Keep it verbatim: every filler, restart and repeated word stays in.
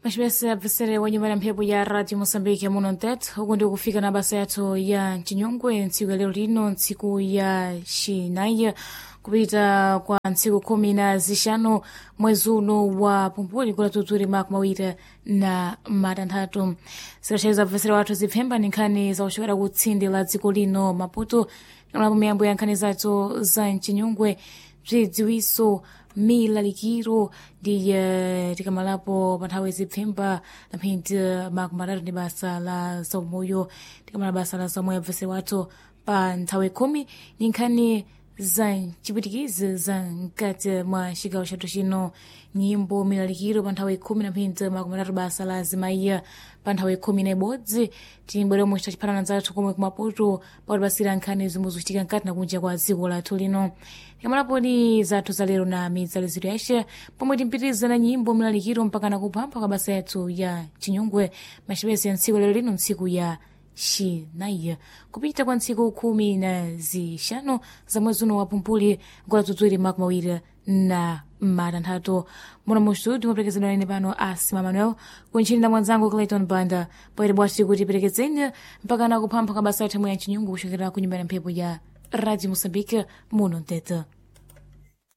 Mashibese abvesere wa nyumba ya mphepo ya Radio Mosambiki ya muno mtete huku ndi kufika na basa yathu ya Chinyongwe ntsiku ya lero lino ntsiku ya xinayi kupita kwa ntsiku kumi na zixanu mwezi uno wa Pumpuli kula tuturi maku mawiri na matanthatu. Sikachaiza abvesere wathu zipfemba ni nkhani za kuchokera ku tsindi la dziko lino Maputo kamalapo miyambo ya nkhani zathu za Chinyongwe bzidziwiso milalikiro ndi uh, tikamalapo panthawi zipfemba na mphindi maku matatu ndi basa la zaumoyo tikamala basa la zaumoyo abvesere wathu pa nthawi khumi ni nkhani za chipwitikizi za mkati mwa cigawo chathu chino nyimbo milalikiro pa nthawi khumi na mphindi maku matatu basa la zimayi pa nthawi khumi na ibodzi timbwere momwe tachiphanana zathu komwe kumaputo pakutipasira nkhani zomwe zikuchitika mkati na kunja kwa dziko lathu lino tikamalapo ni zathu za lero na mizaliziro yace pomwe timpitiriza na nyimbo milalikiro mpaka na kuphampha kwa basa yathu ya Chinyongwe machipesi ya ntsiku lero lino ntsiku ya xinayi kupita kwa ntsiku khumi na zixanu za mwezi uno wa Pumpuli kula tutuiri maku mawiri na matanthatu muno mu studio muperekezedwa nene pano Asima Manuel kunchini na mwanzangu Clayton Banda poere bwati kuti perekezeni mpaka na kuphampha kwa basa yathu ya Chinyongwe kuchokera ku nyumba ya mphepo ya Radio Mosambiki muno mtete.